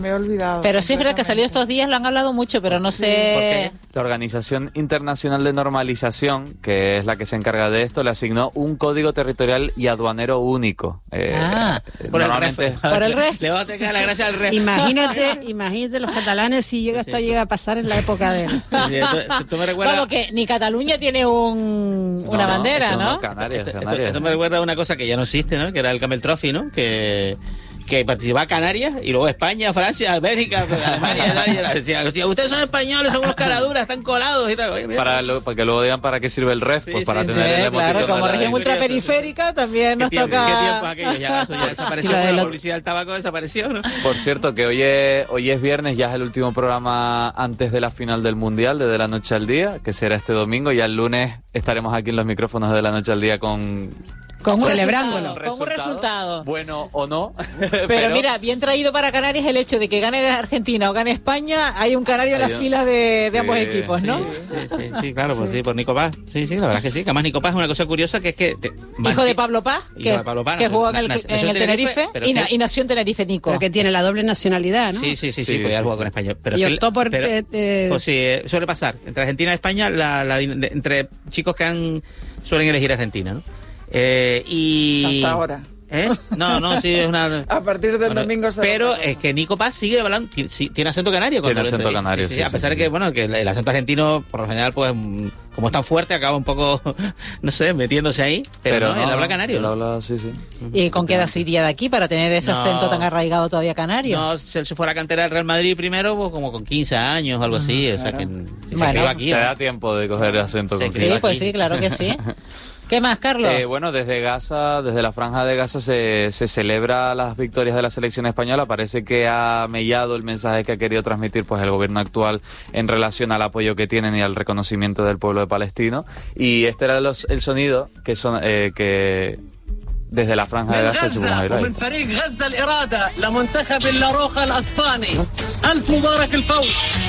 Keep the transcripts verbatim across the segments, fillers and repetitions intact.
Me he olvidado. Pero sí es verdad que ha salido estos días, lo han hablado mucho, pero no sí, sé... Porque la Organización Internacional de Normalización, que es la que se encarga de esto, le asignó un código territorial y aduanero único. Eh, ah, por normalmente... el ref. Por el ref. Le va a tener la gracia al ref. Imagínate, imagínate los catalanes si llega esto llega a pasar en la época de él. Sí, esto, esto me recuerda... Vamos, que ni Cataluña tiene un, una no, bandera, no, ¿no? no Canarias, esto, Canarias. Esto, esto me recuerda a una cosa que ya no existe, ¿no? Que era el Camel Trophy, ¿no? Que... que participaba Canarias y luego España, Francia, Bélgica, Alemania y tal, y era, decía, decía, ustedes son españoles, son unos caraduras, están colados y tal. Oye, mira, para, lo, para que luego digan para qué sirve el ref, sí, pues sí, para sí, tener sí, el claro, como la región ultraperiférica también nos tiempo, toca... ¿Qué tiempo aquello? Ya, eso ya desapareció, Sí, la, lo... la publicidad del tabaco desapareció, ¿no? Por cierto, que hoy es, hoy es viernes, ya es el último programa antes de la final del Mundial, de De la Noche al Día, que será este domingo, ya el lunes estaremos aquí en los micrófonos de La Noche al Día con... Con un celebrándolo. Resultado, con un resultado. Bueno o no. Pero, pero mira, bien traído para Canarias el hecho de que gane Argentina o gane España, hay un canario en las filas de, de sí, ambos equipos, ¿no? Sí, sí, sí, sí claro, sí. Pues sí, por Nico Paz. Sí, sí, la verdad es que sí. Que además Nico Paz es una cosa curiosa que es que... Te, hijo de Pablo Paz, que, Pablo Paz, que jugó en el, na, en el Tenerife, Tenerife y, na, y nació en Tenerife, Nico. Pero que tiene la doble nacionalidad, ¿no? Sí, sí, sí, sí, sí pues ya sí, jugó sí. con España. Pero y optó por... Pero, eh, eh, pues sí, suele pasar. Entre Argentina y España, la, la, de, entre chicos que han suelen elegir Argentina, ¿no? Eh, y... Hasta ahora. ¿Eh? No, no, sí, es una... A partir del bueno, domingo se Pero es que Nico Paz sigue hablando, tiene acento canario. Tiene acento sí, canario, sí, sí, sí, A sí, pesar sí, de que, sí. bueno, que el acento argentino, por lo general, pues, como es tan fuerte, acaba un poco, no sé, metiéndose ahí. Pero, pero no, no, él habla canario. Él ¿no? habla, sí, sí. ¿Y con qué edad se iría de aquí para tener ese No. acento tan arraigado todavía canario? No, si él se fuera a cantera del Real Madrid primero, pues como con quince años o algo así. Mm, o sea, claro. que si Bueno, se crió aquí. Te ¿no? da tiempo de coger el acento Se con Sí, pues sí, claro que sí. ¿Qué más, Carlos? Eh, bueno, desde Gaza, desde la Franja de Gaza se, se celebra las victorias de la selección española. Parece que ha mellado el mensaje que ha querido transmitir pues el gobierno actual en relación al apoyo que tienen y al reconocimiento del pueblo de palestino. Y este era los, el sonido que son eh, que desde la Franja de Gaza ومن فريق غزة الإرادة لمنتخب اللاروخا الأسباني ألف مبارك الفوز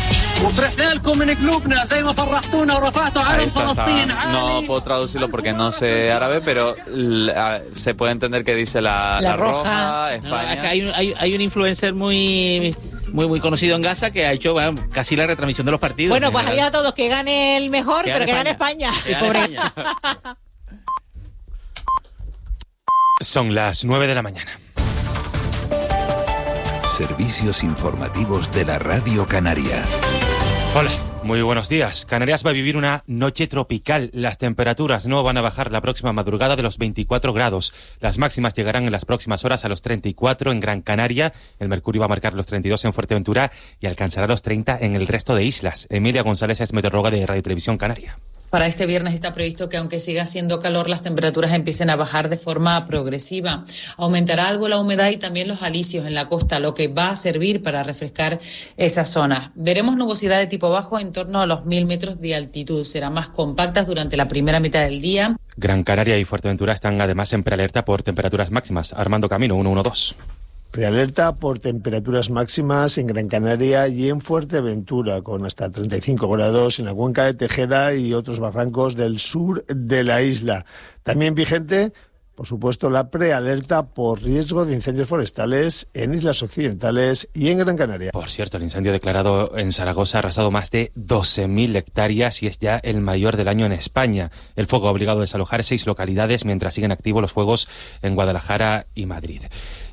وفرحنا لكم من قلوبنا زي ما فرحتونا ورفعتوا علم فلسطين عالي. No puedo traducirlo porque no sé árabe, pero la, se puede entender que dice la, La la roja, roja. España. No, es que hay, un, hay, hay un influencer muy, muy muy conocido en Gaza que ha hecho bueno, casi la retransmisión de los partidos. Bueno, pues ahí a todos que gane el mejor, Que pero gane que gane España. Que gane España. Son las nueve de la mañana. Servicios informativos de la Radio Canaria. Hola, muy buenos días. Canarias va a vivir una noche tropical. Las temperaturas no van a bajar la próxima madrugada de los veinticuatro grados. Las máximas llegarán en las próximas horas a los treinta y cuatro en Gran Canaria. El mercurio va a marcar los treinta y dos en Fuerteventura y alcanzará los treinta en el resto de islas. Emilia González es meteoróloga de Radio Televisión Canaria. Para este viernes está previsto que aunque siga siendo calor, las temperaturas empiecen a bajar de forma progresiva. Aumentará algo la humedad y también los alisios en la costa, lo que va a servir para refrescar esas zonas. Veremos nubosidad de tipo bajo en torno a los mil metros de altitud. Serán más compactas durante la primera mitad del día. Gran Canaria y Fuerteventura están además en prealerta por temperaturas máximas. Armando Camino, uno uno dos. Prealerta por temperaturas máximas en Gran Canaria y en Fuerteventura, con hasta treinta y cinco grados en la cuenca de Tejeda y otros barrancos del sur de la isla. También vigente, por supuesto, la prealerta por riesgo de incendios forestales en islas occidentales y en Gran Canaria. Por cierto, el incendio declarado en Zaragoza ha arrasado más de doce mil hectáreas y es ya el mayor del año en España. El fuego ha obligado a desalojar seis localidades mientras siguen activos los fuegos en Guadalajara y Madrid.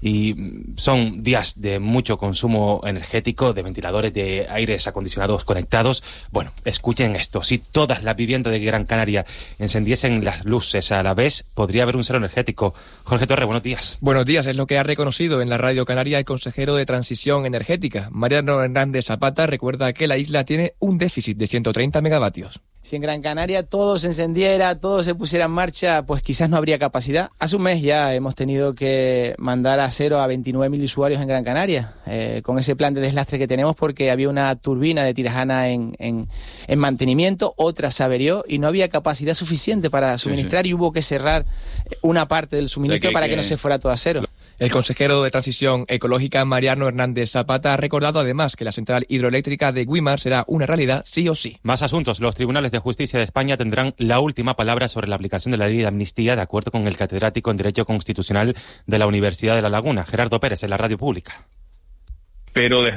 Y son días de mucho consumo energético, de ventiladores, de aires acondicionados conectados. Bueno, escuchen esto, si todas las viviendas de Gran Canaria encendiesen las luces a la vez, podría haber un cero energético. Jorge Torre, buenos días. Buenos días, es lo que ha reconocido en la Radio Canaria el consejero de Transición Energética. Mariano Hernández Zapata recuerda que la isla tiene un déficit de ciento treinta megavatios. Si en Gran Canaria todo se encendiera, todo se pusiera en marcha, pues quizás no habría capacidad. Hace un mes ya hemos tenido que mandar a cero a veintinueve mil usuarios en Gran Canaria, eh, con ese plan de deslastre que tenemos, porque había una turbina de Tirajana en, en, en mantenimiento, otra se averió y no había capacidad suficiente para suministrar, sí, sí. Y hubo que cerrar una parte del suministro, o sea, que, para que, que no se fuera todo a cero. El consejero de Transición Ecológica, Mariano Hernández Zapata, ha recordado además que la central hidroeléctrica de Güímar será una realidad sí o sí. Más asuntos. Los tribunales de justicia de España tendrán la última palabra sobre la aplicación de la ley de amnistía, de acuerdo con el catedrático en Derecho Constitucional de la Universidad de La Laguna, Gerardo Pérez, en la radio pública. pero